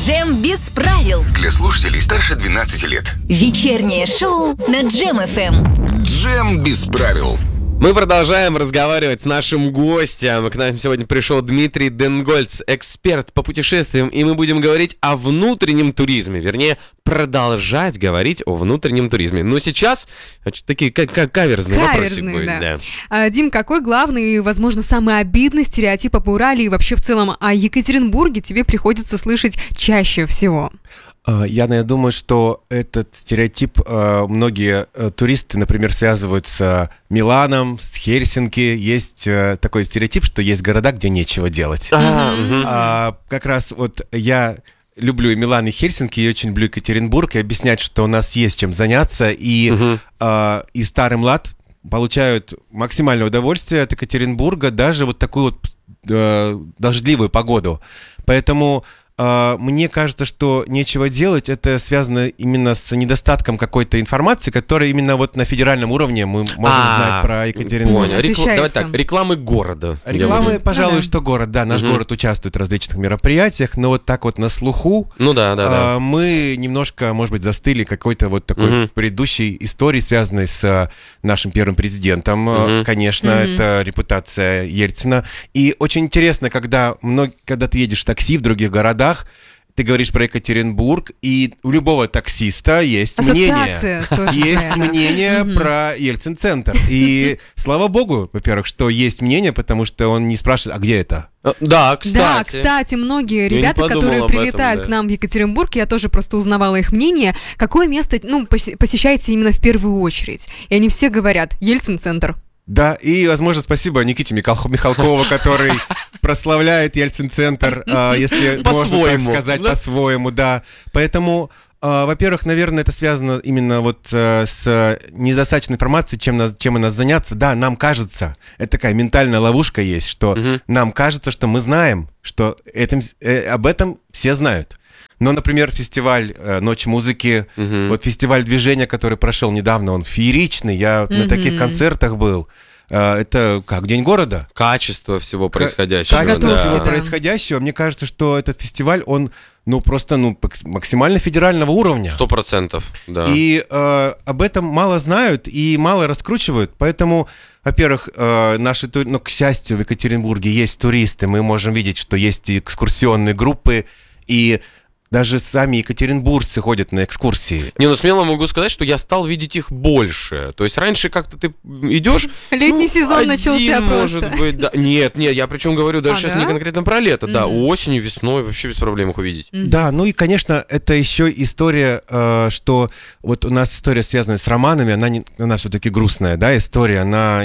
Джем без правил. Для слушателей старше 12 лет. Вечернее шоу на Джем ФМ. Джем без правил. Мы продолжаем разговаривать с нашим гостем. К нам сегодня пришел Дмитрий Денгольц, эксперт по путешествиям, и мы будем говорить о внутреннем туризме. Вернее, продолжать говорить о внутреннем туризме. Но сейчас, значит, такие каверзные вопросы будут. Да. Дим, какой главный и, возможно, самый обидный стереотип об Урале и вообще в целом о Екатеринбурге тебе приходится слышать чаще всего? Я, наверное, думаю, что этот стереотип многие туристы, например, связывают с Миланом, с Хельсинки. Есть такой стереотип, что есть города, где нечего делать. Как раз вот я люблю и Милан, и Хельсинки, и очень люблю Екатеринбург, и объяснять, что у нас есть чем заняться, и старый млад получают максимальное удовольствие от Екатеринбурга, даже вот такую вот дождливую погоду. Поэтому мне кажется, что нечего делать, это связано именно с недостатком какой-то информации, которая именно вот на федеральном уровне мы можем знать про Екатеринбург. Давай так, рекламы города. Рекламы, пожалуй, что город, да, наш город участвует в различных мероприятиях, но вот так вот на слуху мы немножко, может быть, застыли какой-то вот такой предыдущей истории, связанной с нашим первым президентом. Конечно, это репутация Ельцина. И очень интересно, когда ты едешь в такси в других городах, ты говоришь про Екатеринбург, и у любого таксиста есть мнение. Есть мнение про Ельцин-центр. И слава богу, во-первых, что есть мнение, потому что он не спрашивает, а где это? Да, кстати, многие ребята, которые прилетают к нам в Екатеринбург, я тоже просто узнавала их мнение, какое место посещаете именно в первую очередь. И они все говорят Ельцин-центр. Да, и, возможно, спасибо Никите Михалкову, который прославляет Ельцин-центр, если можно так сказать, по-своему, да. Поэтому, во-первых, наверное, это связано именно вот с недостаточной информацией, чем у нас заняться. Да, нам кажется, это такая ментальная ловушка есть, что нам кажется, что мы знаем, что об этом все знают. Но, например, фестиваль «Ночь музыки», вот фестиваль движения, который прошел недавно, он фееричный, я на таких концертах был. Это как День города. Качество всего происходящего. Качество всего происходящего. Мне кажется, что этот фестиваль, он просто максимально федерального уровня. 100%, да. И об этом мало знают и мало раскручивают, поэтому... Во-первых, к счастью, в Екатеринбурге есть туристы, мы можем видеть, что есть и экскурсионные группы, и даже сами екатеринбуржцы ходят на экскурсии. Смело могу сказать, что я стал видеть их больше. То есть раньше как-то ты идешь... Летний сезон начался просто. Может быть, да. Нет, я причем говорю даже сейчас не конкретно про лето. Да, осенью, весной вообще без проблем их увидеть. Да, и, конечно, это еще история, что вот у нас история, связанная с романами, она все-таки грустная, да, история, она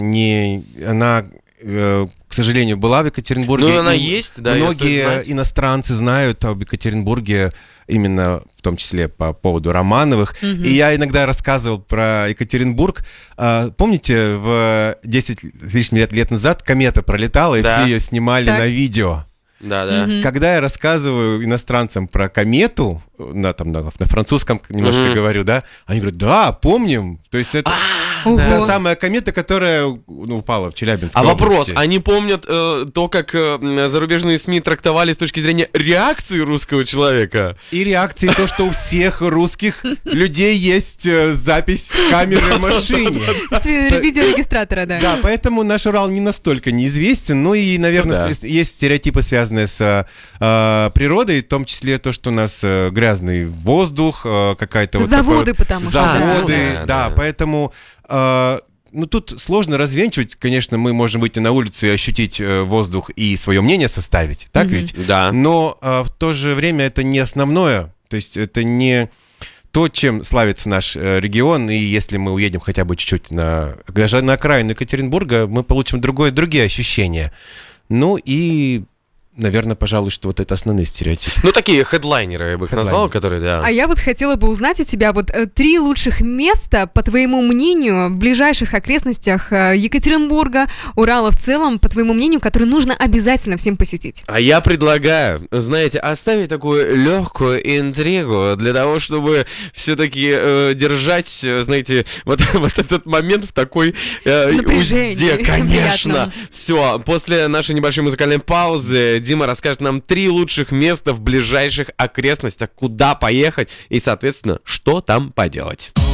к сожалению, была в Екатеринбурге. Она есть, да. Многие иностранцы знают об Екатеринбурге именно в том числе по поводу Романовых. И я иногда рассказывал про Екатеринбург. Помните, 10 с лишним лет назад комета пролетала, и все ее снимали на видео. Да. Когда я рассказываю иностранцам про комету, на французском немножко говорю, да, они говорят, да, помним. То есть это та самая комета, которая упала в Челябинской области. Вопрос, они помнят то, как зарубежные СМИ трактовали с точки зрения реакции русского человека? И реакции, то, что у всех русских людей есть запись камеры в машине. Видеорегистратора, да. Да, поэтому наш Урал не настолько неизвестен. И, наверное, есть стереотипы, связанные с природой, в том числе то, что у нас грязный воздух, какая-то вот заводы, потому что. Заводы, да, поэтому... тут сложно развенчивать. Конечно, мы можем выйти на улицу и ощутить воздух и свое мнение составить, так ведь? Да. Но в то же время это не основное. То есть это не то, чем славится наш регион. И если мы уедем хотя бы чуть-чуть даже на окраину Екатеринбурга, мы получим другие ощущения. И... Наверное, пожалуй, что вот это основные стереотипы. Такие хедлайнеры, я бы их назвал, которые, да. А я вот хотела бы узнать у тебя 3 лучших места, по твоему мнению, в ближайших окрестностях Екатеринбурга, Урала в целом, по твоему мнению, которые нужно обязательно всем посетить. А я предлагаю, знаете, оставить такую легкую интригу для того, чтобы все-таки держать, знаете, вот этот момент в такой узде, конечно. Все, после нашей небольшой музыкальной паузы Дима расскажет нам 3 лучших места в ближайших окрестностях, куда поехать и, соответственно, что там поделать.